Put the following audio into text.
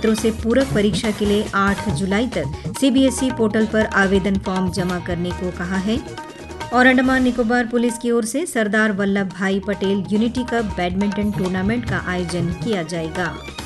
छात्रों से पूरक परीक्षा के लिए 8 जुलाई तक सीबीएसई पोर्टल पर आवेदन फॉर्म जमा करने को कहा है। और अंडमान निकोबार पुलिस की ओर से सरदार वल्लभ भाई Patel unity cup badminton tournament का आयोजन किया जाएगा।